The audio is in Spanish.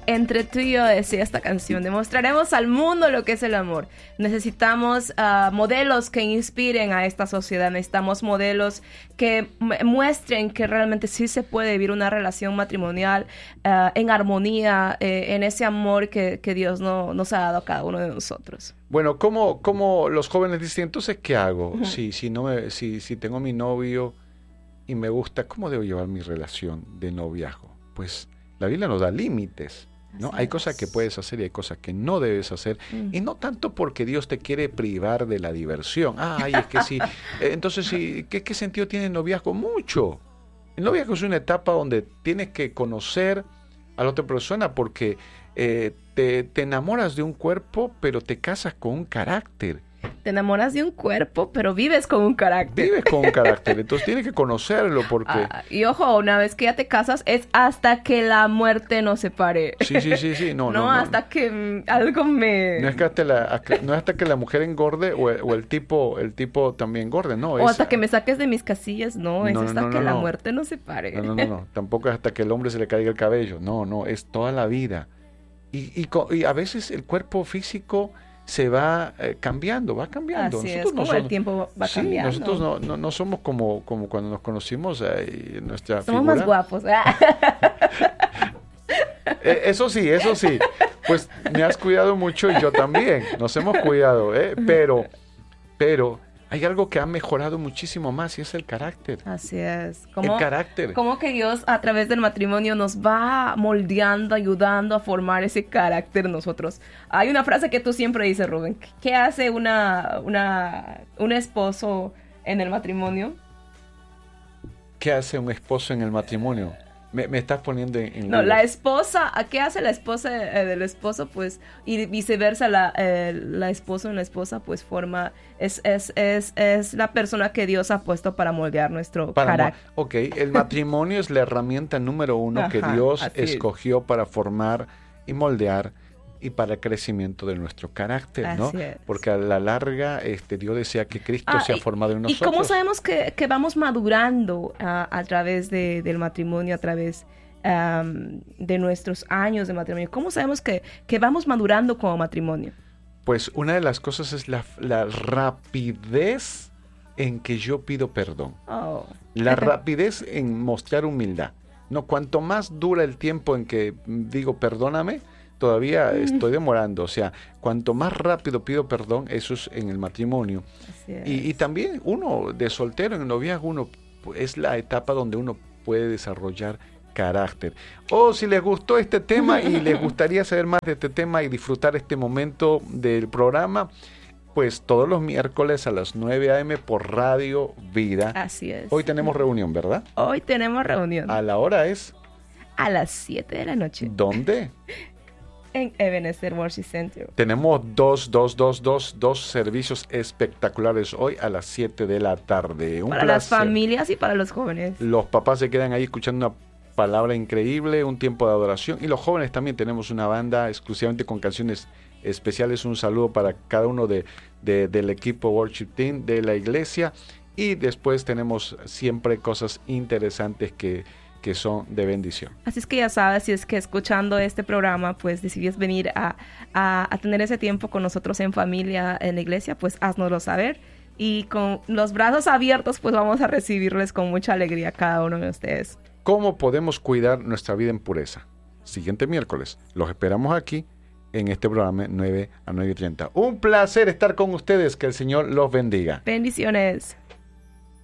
entre tú y yo, decía esta canción, demostraremos al mundo lo que es el amor. Necesitamos modelos que inspiren a esta sociedad, necesitamos modelos que muestren que realmente sí se puede vivir una relación matrimonial en armonía, en ese amor que Dios nos ha dado a cada uno de nosotros. Bueno, ¿cómo los jóvenes dicen, entonces qué hago? Uh-huh. Si tengo mi novio y me gusta, ¿cómo debo llevar mi relación de noviazgo? Pues la Biblia nos da límites, ¿no? Así hay cosas que puedes hacer y hay cosas que no debes hacer. Y no tanto porque Dios te quiere privar de la diversión. Ay, es que sí. Entonces, sí, ¿qué sentido tiene el noviazgo? Mucho. El noviazgo es una etapa donde tienes que conocer a la otra persona porque te enamoras de un cuerpo, pero te casas con un carácter. Te enamoras de un cuerpo, pero vives con un carácter. Vives con un carácter, entonces tienes que conocerlo porque... y ojo, una vez que ya te casas, es hasta que la muerte nos separe. Sí. No, hasta que algo me... No es hasta que la mujer engorde o el tipo también engorde, no. O hasta que me saques de mis casillas, es hasta que la muerte nos separe. No. Tampoco es hasta que el hombre se le caiga el cabello. No, es toda la vida. Y a veces el cuerpo físico... se va cambiando, va cambiando. Así nosotros es, como el tiempo va cambiando. Nosotros no somos como cuando nos conocimos nuestra somos figura. Más guapos. Eso sí. Pues me has cuidado mucho y yo también. Nos hemos cuidado, pero hay algo que ha mejorado muchísimo más y es el carácter. Así es. El carácter. Como que Dios a través del matrimonio nos va moldeando, ayudando a formar ese carácter nosotros. Hay una frase que tú siempre dices, Rubén. ¿Qué hace un esposo en el matrimonio? ¿Qué hace un esposo en el matrimonio? Me estás poniendo en... No, la esposa, ¿qué hace la esposa del esposo? Pues, y viceversa, la esposa en la esposa, pues forma, es la persona que Dios ha puesto para moldear nuestro carácter. Ok, el matrimonio es la herramienta número uno que Dios escogió para formar y moldear y para el crecimiento de nuestro carácter, ¿no? Así es. Porque a la larga Dios desea que Cristo sea formado en nosotros. ¿Y cómo sabemos que vamos madurando a través del matrimonio, a través de nuestros años de matrimonio? ¿Cómo sabemos que vamos madurando como matrimonio? Pues una de las cosas es la rapidez en que yo pido perdón. La rapidez en mostrar humildad. No, cuanto más dura el tiempo en que digo perdóname, todavía estoy demorando. O sea, cuanto más rápido pido perdón, eso es en el matrimonio. Y también uno de soltero en el noviazgo, es la etapa donde uno puede desarrollar carácter. Si les gustó este tema y les gustaría saber más de este tema y disfrutar este momento del programa, pues todos los miércoles a las 9 a.m. por Radio Vida. Así es. Hoy tenemos reunión, ¿verdad? Hoy tenemos reunión. ¿A la hora es? A las 7 de la noche. ¿Dónde? En Ebenezer Worship Center. Tenemos dos servicios espectaculares hoy a las 7 de la tarde. Para las familias y para los jóvenes. Los papás se quedan ahí escuchando una palabra increíble, un tiempo de adoración. Y los jóvenes también tenemos una banda exclusivamente con canciones especiales. Un saludo para cada uno del equipo Worship Team de la iglesia. Y después tenemos siempre cosas interesantes que son de bendición. Así es que ya sabes, si es que escuchando este programa, pues decides venir a tener ese tiempo con nosotros en familia, en la iglesia, pues háznoslo saber. Y con los brazos abiertos, pues vamos a recibirles con mucha alegría a cada uno de ustedes. ¿Cómo podemos cuidar nuestra vida en pureza? Siguiente miércoles, los esperamos aquí en este programa 9 a 9:30. Un placer estar con ustedes, que el Señor los bendiga. Bendiciones.